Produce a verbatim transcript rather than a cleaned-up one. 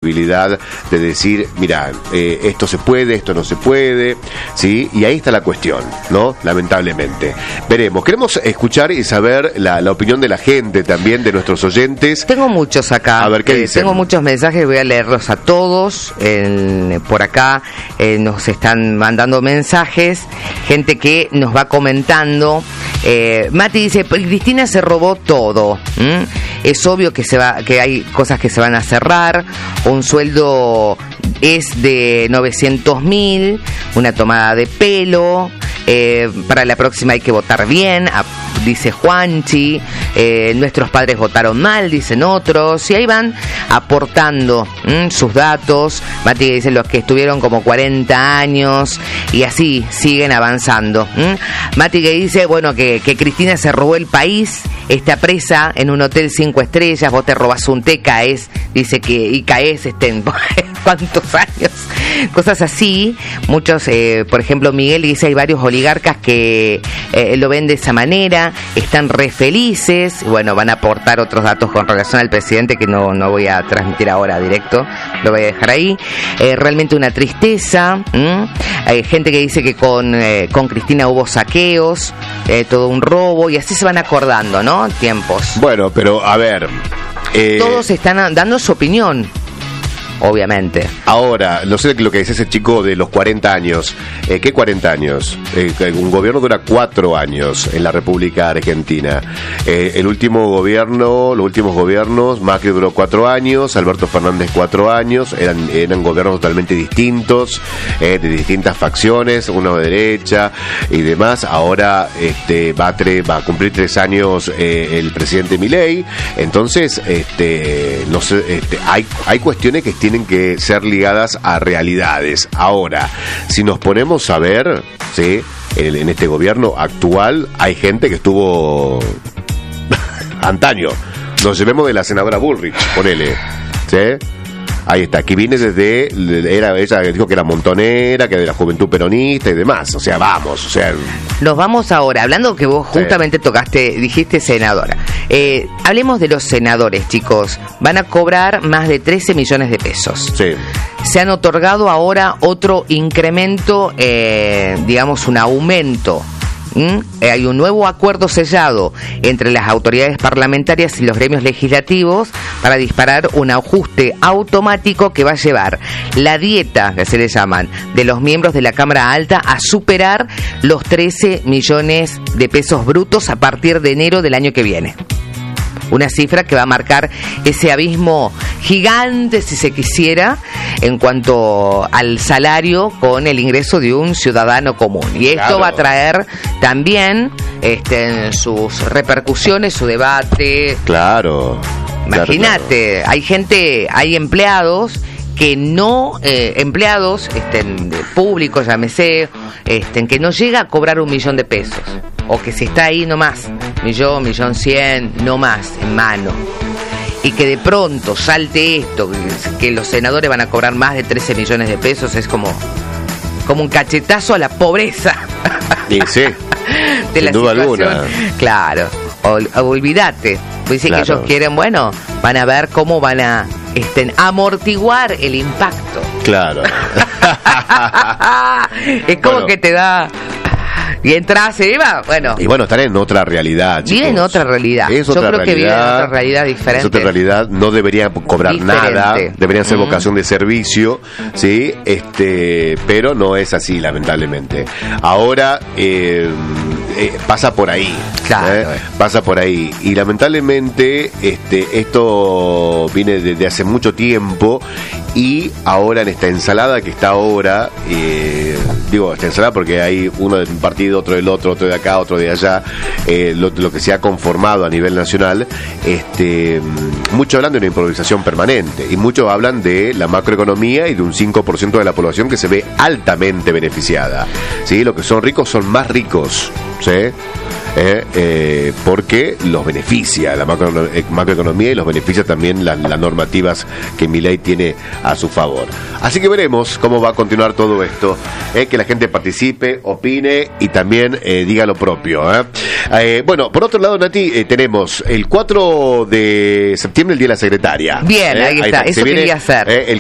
posibilidad de decir, mira, eh, esto se puede, esto no se puede, ¿sí? Y ahí está la cuestión, ¿no? Lamentablemente. Veremos. Queremos escuchar y saber la, la opinión de la gente también, de nuestros oyentes. Tengo muchos acá. A ver, ¿qué eh, dicen? Tengo muchos mensajes, voy a leerlos a todos. En, por acá eh, nos están mandando mensajes, gente que nos va comentando. Eh, Mati dice, Cristina se robó todo. ¿Mm? Es obvio que se va, que hay cosas que se van a cerrar. Un sueldo es de novecientos mil, una tomada de pelo. Eh, para la próxima hay que votar bien, a, dice Juanchi. Eh, nuestros padres votaron mal, dicen otros. Y ahí van aportando ¿m? sus datos. Mati dice los que estuvieron como cuarenta años. Y así siguen avanzando. ¿m? Mati que dice, bueno, que, que Cristina se robó el país. Está presa en un hotel cinco estrellas. Vos te robás un té, caes. Dice que y caes este, en cuántos años. Cosas así. Muchos, eh, por ejemplo, Miguel dice, hay varios oligarcas que eh, lo ven de esa manera. Están re felices. Bueno, van a aportar otros datos con relación al presidente que no, no voy a transmitir ahora directo. Lo voy a dejar ahí. Eh, realmente una tristeza. ¿Mm? Hay gente que dice que con, eh, con Cristina hubo saqueos, eh, todo un robo. Y así se van acordando, ¿no? Tiempos. Bueno, pero a ver... Eh... Todos están dando su opinión. Obviamente. Ahora, no sé lo que dice ese chico de los cuarenta años. Eh, ¿Qué cuarenta años? Eh, un gobierno dura cuatro años en la República Argentina. Eh, el último gobierno, los últimos gobiernos, Macri duró cuatro años, Alberto Fernández cuatro años, eran, eran gobiernos totalmente distintos, eh, de distintas facciones, uno de derecha y demás. Ahora este, va, a tre- va a cumplir tres años eh, el presidente Milei. Entonces, este, no sé, este, hay, hay cuestiones que tienen que ser ligadas a realidades. Ahora, si nos ponemos a ver, ¿sí? en, en este gobierno actual hay gente que estuvo antaño. Nos llevemos de la senadora Bullrich, ponele, ¿sí? Ahí está, que viene desde, era ella que dijo que era montonera, que de la juventud peronista y demás, o sea, vamos, o sea... Nos vamos ahora, hablando que vos justamente sí. tocaste, dijiste senadora, eh, hablemos de los senadores, chicos, van a cobrar más de trece millones de pesos. Sí. Se han otorgado ahora otro incremento, eh, digamos un aumento. ¿Mm? Eh, hay un nuevo acuerdo sellado entre las autoridades parlamentarias y los gremios legislativos para disparar un ajuste automático que va a llevar la dieta, que se le llaman, de los miembros de la Cámara Alta a superar los trece millones de pesos brutos a partir de enero del año que viene. Una cifra que va a marcar ese abismo gigante, si se quisiera, en cuanto al salario con el ingreso de un ciudadano común. Y esto claro. va a traer también este, sus repercusiones, su debate. Claro. Imagínate, claro, claro. hay gente, hay empleados que no, eh, empleados este, públicos, llámese, este, que no llega a cobrar un millón de pesos. O que si está ahí nomás, millón, millón cien, no más, en mano. Y que de pronto salte esto, que los senadores van a cobrar más de trece millones de pesos, es como, como un cachetazo a la pobreza. Y sí, de la sin duda situación. Alguna. Claro, Ol, olvídate. Dicen claro. que ellos quieren, bueno, van a ver cómo van a este, amortiguar el impacto. Claro. Es como bueno. que te da... Y entras, se iba, bueno. Y bueno, estar en otra realidad, chicos. Vive en otra realidad. Es Yo otra creo realidad, que vive en otra realidad diferente. Es otra realidad, no deberían cobrar diferente. nada, deberían ser mm. vocación de servicio, ¿sí? Este, pero no es así, lamentablemente. Ahora eh, eh, pasa por ahí. Claro. ¿eh? Pasa por ahí. Y lamentablemente este, esto viene desde hace mucho tiempo y ahora en esta ensalada que está ahora, eh, digo, esta ensalada porque hay uno de un partido, otro del otro, otro de acá, otro de allá, eh, lo, lo que se ha conformado a nivel nacional, este, muchos hablan de una improvisación permanente y muchos hablan de la macroeconomía y de un cinco por ciento de la población que se ve altamente beneficiada, ¿sí? Los que son ricos son más ricos, ¿sí? Eh, eh, porque los beneficia la macro, eh, macroeconomía y los beneficia también las, las normativas que Milei tiene a su favor. Así que veremos cómo va a continuar todo esto, eh, que la gente participe, opine y también eh, diga lo propio. ¿eh? Eh, bueno, por otro lado, Nati, eh, tenemos el cuatro de septiembre, el Día de la Secretaria. Bien, eh, ahí está, ahí eso viene, quería hacer. Eh, el